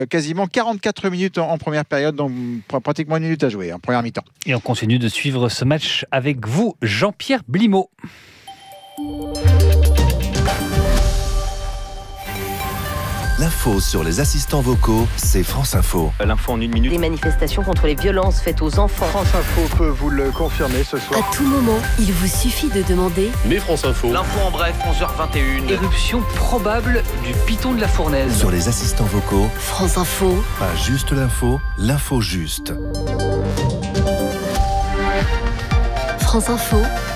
quasiment 44 minutes en première période, donc pratiquement une minute à jouer en première mi-temps. Et on continue de suivre ce match avec vous, Jean-Pierre Blimaud. L'info sur les assistants vocaux, c'est France Info. L'info en une minute. Des manifestations contre les violences faites aux enfants. France Info peut vous le confirmer ce soir. À tout moment, il vous suffit de demander. Mais France Info. L'info en bref, 11h21. Éruption probable du piton de la Fournaise. Sur les assistants vocaux, France Info. pas juste l'info, l'info juste. France Info.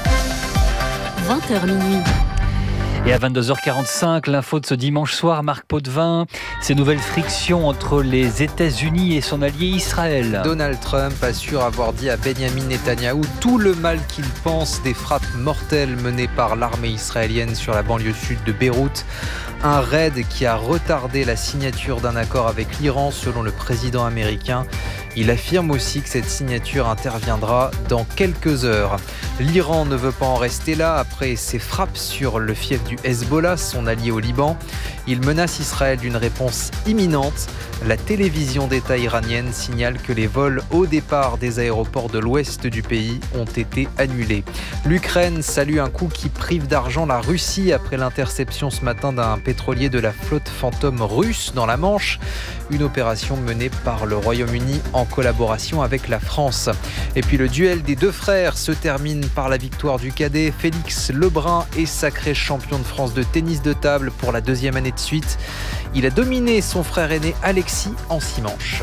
20h minuit. Et à 22h45, l'info de ce dimanche soir, Marc Potvin, ces nouvelles frictions entre les États-Unis et son allié Israël. Donald Trump assure avoir dit à Benjamin Netanyahou tout le mal qu'il pense des frappes mortelles menées par l'armée israélienne sur la banlieue sud de Beyrouth. Un raid qui a retardé la signature d'un accord avec l'Iran selon le président américain. Il affirme aussi que cette signature interviendra dans quelques heures. L'Iran ne veut pas en rester là après ses frappes sur le fief du Hezbollah, son allié au Liban. Il menace Israël d'une réponse imminente. La télévision d'État iranienne signale que les vols au départ des aéroports de l'ouest du pays ont été annulés. L'Ukraine salue un coup qui prive d'argent la Russie après l'interception ce matin d'un pétrolier de la flotte fantôme russe dans la Manche. Une opération menée par le Royaume-Uni en collaboration avec la France. Et puis le duel des deux frères se termine par la victoire du cadet. Félix Lebrun est sacré champion de France de tennis de table pour la deuxième année de suite. Il a dominé son frère aîné Alexis en 6 manches.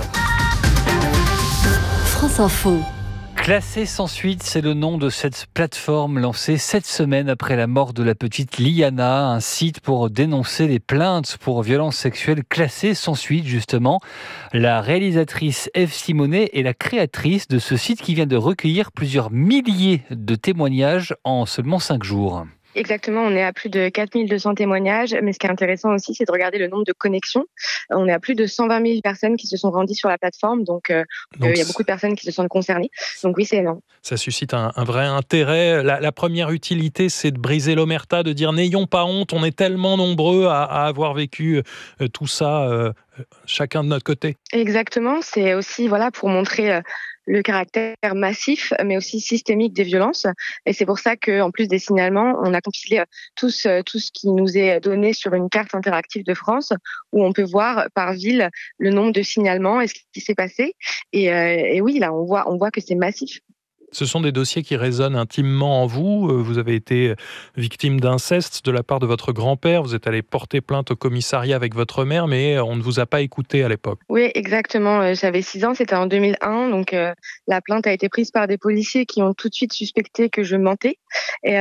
France Info. Classé sans suite, c'est le nom de cette plateforme lancée 7 semaines après la mort de la petite Liana, un site pour dénoncer les plaintes pour violences sexuelles classées sans suite justement. La réalisatrice Eve Simonet est la créatrice de ce site qui vient de recueillir plusieurs milliers de témoignages en seulement 5 jours. Exactement, on est à plus de 4200 témoignages, mais ce qui est intéressant aussi, c'est de regarder le nombre de connexions. On est à plus de 120 000 personnes qui se sont rendues sur la plateforme, donc il y a beaucoup de personnes qui se sentent concernées. Donc oui, c'est énorme. Ça suscite un vrai intérêt. La première utilité, c'est de briser l'omerta, de dire n'ayons pas honte, on est tellement nombreux à avoir vécu tout ça, chacun de notre côté. Exactement, c'est aussi pour montrer le caractère massif, mais aussi systémique des violences. Et c'est pour ça qu'en plus des signalements, on a compilé tout ce qui nous est donné sur une carte interactive de France, où on peut voir par ville le nombre de signalements et ce qui s'est passé. Et oui, là, on voit que c'est massif. Ce sont des dossiers qui résonnent intimement en vous. Vous avez été victime d'inceste de la part de votre grand-père. Vous êtes allé porter plainte au commissariat avec votre mère, mais on ne vous a pas écouté à l'époque. Oui, exactement. J'avais 6 ans, c'était en 2001. Donc, la plainte a été prise par des policiers qui ont tout de suite suspecté que je mentais. Et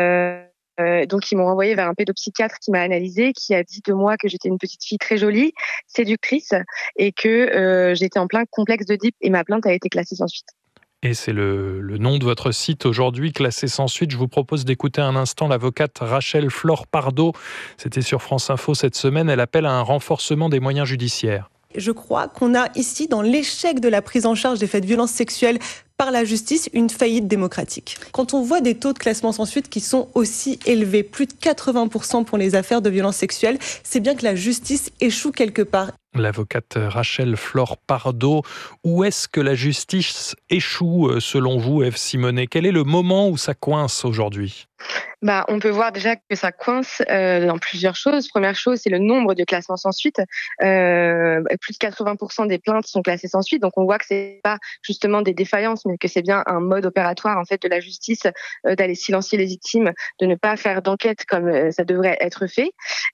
donc, ils m'ont renvoyé vers un pédopsychiatre qui m'a analysée, qui a dit de moi que j'étais une petite fille très jolie, séductrice, et que j'étais en plein complexe d'Oedipe. Et ma plainte a été classée sans suite. Et c'est le nom de votre site aujourd'hui, classé sans suite. Je vous propose d'écouter un instant l'avocate Rachel Flore Pardo. C'était sur France Info cette semaine. Elle appelle à un renforcement des moyens judiciaires. Je crois qu'on a ici, dans l'échec de la prise en charge des faits de violences sexuelles par la justice, une faillite démocratique. Quand on voit des taux de classement sans suite qui sont aussi élevés, plus de 80% pour les affaires de violences sexuelles, c'est bien que la justice échoue quelque part. L'avocate Rachel Flore Pardo, où est-ce que la justice échoue selon vous, Eve Simonet ? Quel est le moment où ça coince aujourd'hui ? On peut voir déjà que ça coince dans plusieurs choses. Première chose, c'est le nombre de classements sans suite. Plus de 80% des plaintes sont classées sans suite. Donc on voit que c'est pas justement des défaillances, mais que c'est bien un mode opératoire en fait de la justice d'aller silencier les victimes, de ne pas faire d'enquête comme ça devrait être fait.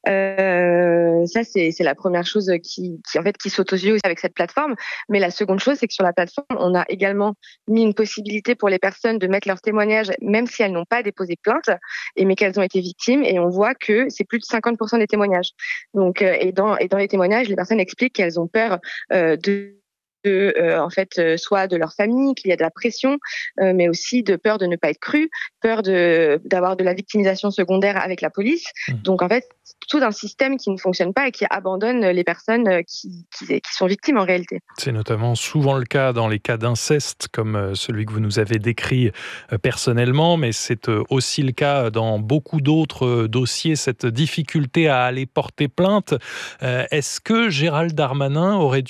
Ça c'est la première chose qui saute aux yeux avec cette plateforme. Mais la seconde chose, c'est que sur la plateforme, on a également mis une possibilité pour les personnes de mettre leurs témoignages, même si elles n'ont pas déposé plainte, mais qu'elles ont été victimes, et on voit que c'est plus de 50% des témoignages. Donc, et dans les témoignages, les personnes expliquent qu'elles ont peur soit de leur famille, qu'il y a de la pression, mais aussi de peur de ne pas être cru, peur d'avoir de la victimisation secondaire avec la police. Donc en fait, tout un système qui ne fonctionne pas et qui abandonne les personnes qui sont victimes en réalité. C'est notamment souvent le cas dans les cas d'inceste, comme celui que vous nous avez décrit personnellement, mais c'est aussi le cas dans beaucoup d'autres dossiers, cette difficulté à aller porter plainte. Est-ce que Gérald Darmanin aurait